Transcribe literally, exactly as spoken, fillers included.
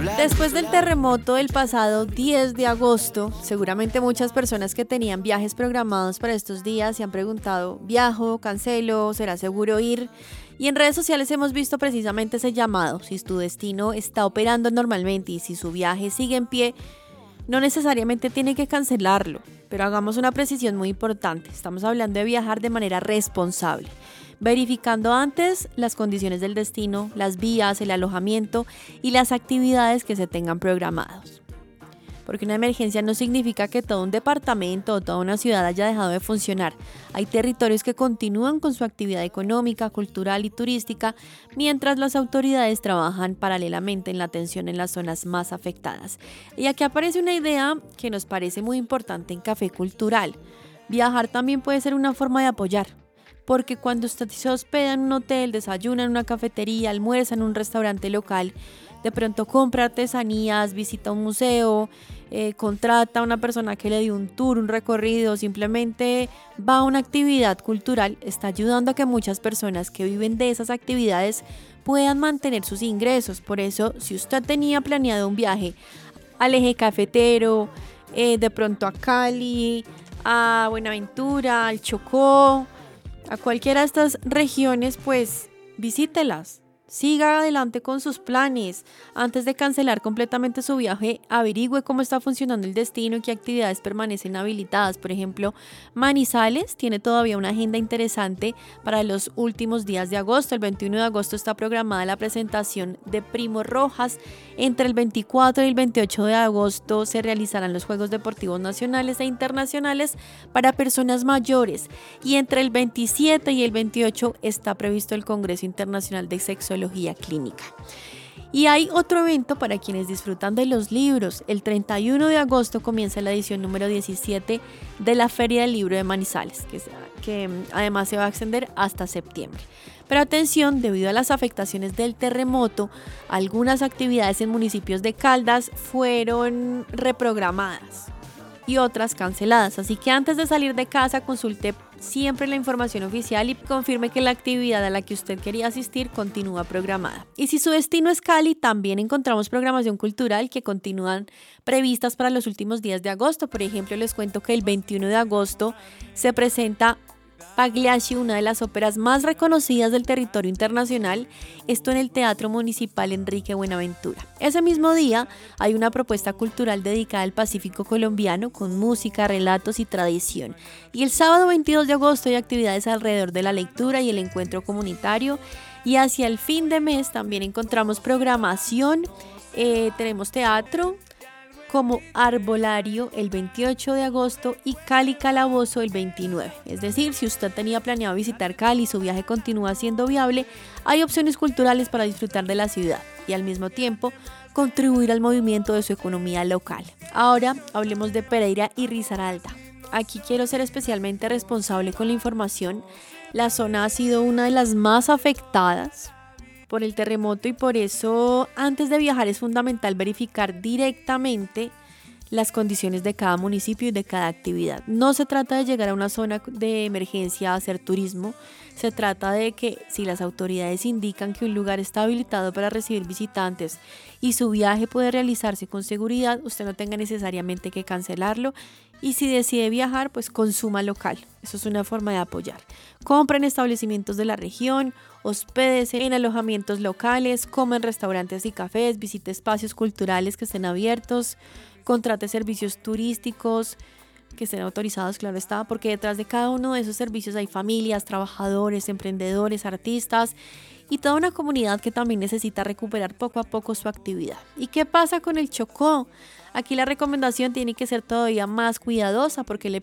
Después del terremoto del pasado diez de agosto, seguramente muchas personas que tenían viajes programados para estos días se han preguntado, ¿viajo, cancelo, será seguro ir? Y en redes sociales hemos visto precisamente ese llamado, si tu destino está operando normalmente y si su viaje sigue en pie, no necesariamente tiene que cancelarlo, pero hagamos una precisión muy importante, estamos hablando de viajar de manera responsable, verificando antes las condiciones del destino, las vías, el alojamiento y las actividades que se tengan programados. Porque una emergencia no significa que todo un departamento o toda una ciudad haya dejado de funcionar. Hay territorios que continúan con su actividad económica, cultural y turística, mientras las autoridades trabajan paralelamente en la atención en las zonas más afectadas. Y aquí aparece una idea que nos parece muy importante en Café Cultural. Viajar también puede ser una forma de apoyar. Porque cuando usted se hospeda en un hotel, desayuna en una cafetería, almuerza en un restaurante local, de pronto compra artesanías, visita un museo, eh, contrata a una persona que le dio un tour, un recorrido, simplemente va a una actividad cultural, está ayudando a que muchas personas que viven de esas actividades puedan mantener sus ingresos. Por eso, si usted tenía planeado un viaje al eje cafetero, eh, de pronto a Cali, a Buenaventura, al Chocó, a cualquiera de estas regiones, pues visítelas. Siga adelante con sus planes. Antes de cancelar completamente su viaje, averigüe cómo está funcionando el destino y qué actividades permanecen habilitadas. Por ejemplo, Manizales tiene todavía una agenda interesante para los últimos días de agosto. El veintiuno de agosto está programada la presentación de Primo Rojas. Entre el veinticuatro y el veintiocho de agosto se realizarán los Juegos Deportivos Nacionales e Internacionales para personas mayores. Y entre el veintisiete y el veintiocho está previsto el Congreso Internacional de Sexología Clínica. Y hay otro evento para quienes disfrutan de los libros. El treinta y uno de agosto comienza la edición número diecisiete de la Feria del Libro de Manizales, que, que además se va a extender hasta septiembre. Pero atención, debido a las afectaciones del terremoto, algunas actividades en municipios de Caldas fueron reprogramadas y otras canceladas. Así que antes de salir de casa, consulte siempre la información oficial y confirme que la actividad a la que usted quería asistir continúa programada. Y si su destino es Cali, también encontramos programación cultural que continúan previstas para los últimos días de agosto. Por ejemplo, les cuento que el veintiuno de agosto se presenta Pagliacci, una de las óperas más reconocidas del territorio internacional, esto en el Teatro Municipal Enrique Buenaventura. Ese mismo día hay una propuesta cultural dedicada al Pacífico colombiano con música, relatos y tradición. Y el sábado veintidós de agosto hay actividades alrededor de la lectura y el encuentro comunitario. Y hacia el fin de mes también encontramos programación, eh, tenemos teatro como Arbolario el veintiocho de agosto y Cali Calabozo el veintinueve. Es decir, si usted tenía planeado visitar Cali y su viaje continúa siendo viable, hay opciones culturales para disfrutar de la ciudad y al mismo tiempo contribuir al movimiento de su economía local. Ahora hablemos de Pereira y Risaralda. Aquí quiero ser especialmente responsable con la información. La zona ha sido una de las más afectadas por el terremoto y por eso antes de viajar es fundamental verificar directamente las condiciones de cada municipio y de cada actividad. No se trata de llegar a una zona de emergencia a hacer turismo, se trata de que si las autoridades indican que un lugar está habilitado para recibir visitantes y su viaje puede realizarse con seguridad, usted no tenga necesariamente que cancelarlo y si decide viajar, pues consuma local. Eso es una forma de apoyar. Compra en establecimientos de la región, hospédese en alojamientos locales, coma en restaurantes y cafés, visite espacios culturales que estén abiertos, contrate servicios turísticos que estén autorizados, claro está, porque detrás de cada uno de esos servicios hay familias, trabajadores, emprendedores, artistas y toda una comunidad que también necesita recuperar poco a poco su actividad. ¿Y qué pasa con el Chocó? Aquí la recomendación tiene que ser todavía más cuidadosa porque le